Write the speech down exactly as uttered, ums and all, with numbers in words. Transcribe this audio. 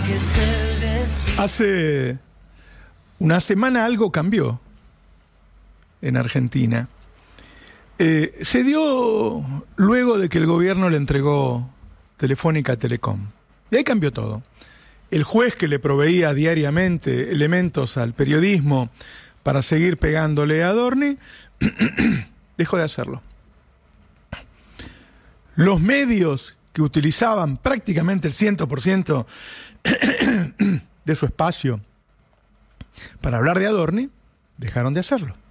Hace una semana algo cambió en Argentina. Eh, se dio luego de que el gobierno le entregó Telefónica a Telecom. Y ahí cambió todo. El juez que le proveía diariamente elementos al periodismo para seguir pegándole a Adorni, dejó de hacerlo. Los medios que utilizaban prácticamente el cien por ciento de su espacio para hablar de Adorni, dejaron de hacerlo.